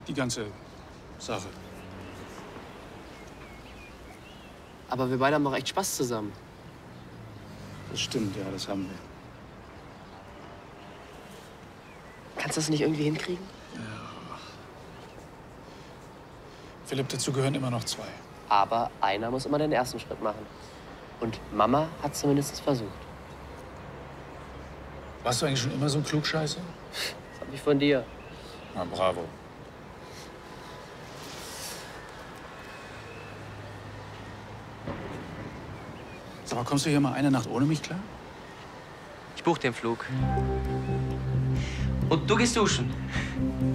Die ganze Sache. Aber wir beide haben doch echt Spaß zusammen. Das stimmt, ja, das haben wir. Kannst du das nicht irgendwie hinkriegen? Philipp, dazu gehören immer noch zwei. Aber einer muss immer den ersten Schritt machen. Und Mama hat zumindest versucht. Warst du eigentlich schon immer so ein Klugscheißer? Das hab ich von dir. Na, bravo. Sag mal, kommst du hier mal eine Nacht ohne mich klar? Ich buch den Flug. Und du gehst duschen.